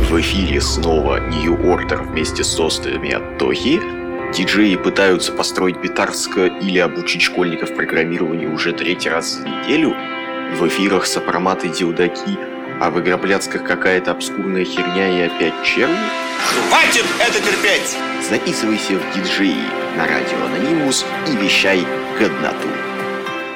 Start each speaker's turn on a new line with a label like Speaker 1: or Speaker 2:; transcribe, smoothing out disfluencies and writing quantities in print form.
Speaker 1: В эфире снова New Order вместе с тостами от Тохи. Диджеи пытаются построить битарско или обучить школьников программированию уже 3-й раз за неделю. В эфирах сопромат и дилдаки, а в игропляцках какая-то обскурная херня и опять черви.
Speaker 2: Хватит это терпеть!
Speaker 1: Записывайся в диджеи на радио Анонимус и вещай годноту.